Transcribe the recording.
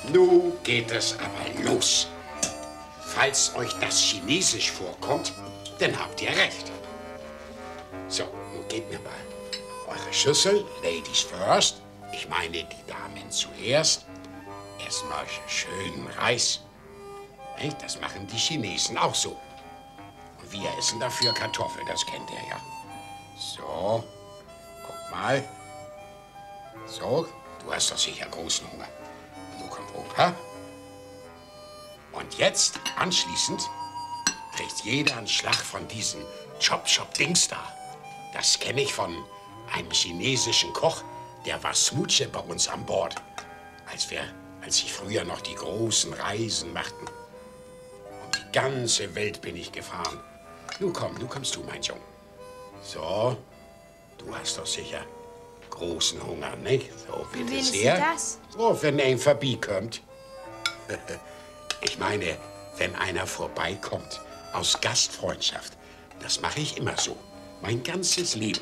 Nun geht es aber los. Falls euch das Chinesisch vorkommt, dann habt ihr recht. So, nun gebt mir mal eure Schüssel, Ladies first. Ich meine die Damen zuerst. Erstmal schön Reis. Das machen die Chinesen auch so. Und wir essen dafür Kartoffeln, das kennt ihr ja. So, guck mal. So, du hast doch sicher großen Hunger. So, komm runter. Und jetzt, anschließend, kriegt jeder einen Schlag von diesen Chop-Chop-Dings da. Das kenne ich von einem chinesischen Koch, der war Smutsche bei uns an Bord. Als ich früher noch die großen Reisen machten. Um die ganze Welt bin ich gefahren. Nun komm, nun kommst du, mein Junge. So, du hast doch sicher großen Hunger, nicht? So, bitte Wen sehr. ist das? So, wenn ein vorbeikommt. Ich meine, wenn einer vorbeikommt, aus Gastfreundschaft. Das mache ich immer so. Mein ganzes Leben.